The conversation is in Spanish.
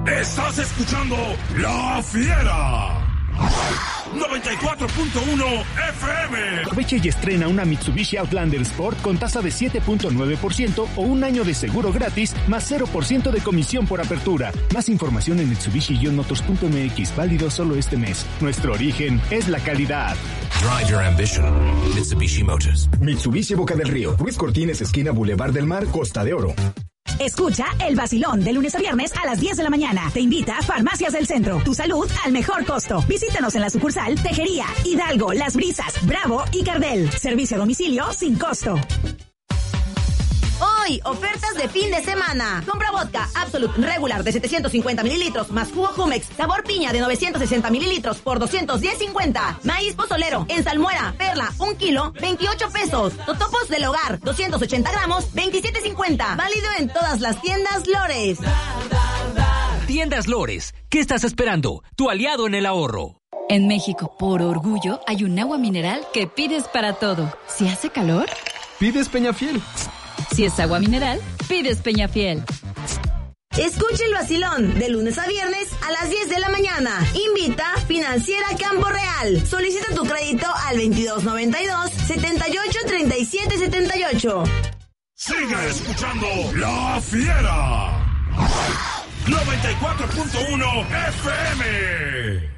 Estás escuchando La Fiera. 94.1 FM. Aprovecha y estrena una Mitsubishi Outlander Sport con tasa de 7.9% o un año de seguro gratis más 0% de comisión por apertura. Más información en Mitsubishi-motors.mx, válido solo este mes. Nuestro origen es la calidad. Drive your ambition. Mitsubishi Motors. Mitsubishi Boca del Río. Ruiz Cortines, esquina Boulevard del Mar, Costa de Oro. Escucha El Vacilón de lunes a viernes a las 10 de la mañana. Te invita Farmacias del Centro. Tu salud al mejor costo. Visítanos en la sucursal Tejería, Hidalgo, Las Brisas, Bravo y Cardel. Servicio a domicilio sin costo. Hoy, ofertas de fin de semana. Compra vodka Absolut regular de 750 mililitros más jugo Jumex sabor piña de 960 mililitros por 210.50. Maíz pozolero en salmuera, perla, 1 kilo, 28 pesos. Totopos del hogar, 280 gramos, 27.50. Válido en todas las tiendas Lores. Tiendas Lores, ¿qué estás esperando? Tu aliado en el ahorro. En México, por orgullo, hay un agua mineral que pides para todo. Si hace calor, pides Peñafiel. Si es agua mineral, pides Peñafiel. Escucha El Vacilón de lunes a viernes a las 10 de la mañana. Invita Financiera Campo Real. Solicita tu crédito al 2292-783778. Sigue escuchando La Fiera. 94.1 FM.